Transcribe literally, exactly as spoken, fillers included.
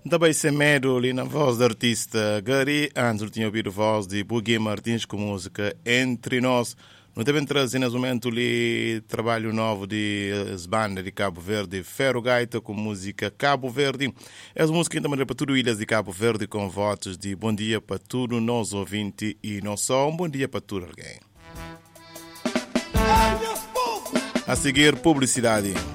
Também sem medo ali na voz do artista Gary. Antes eu tinha ouvido a voz de Bugui Martins com música Entre Nós. Não também trazer nesse momento ali trabalho novo de banda de Cabo Verde, Ferro Gaita com música Cabo Verde. Essa música também para tudo Ilhas de Cabo Verde com votos de bom dia para tudo nós ouvintes e não só um bom dia para tudo alguém. A seguir publicidade.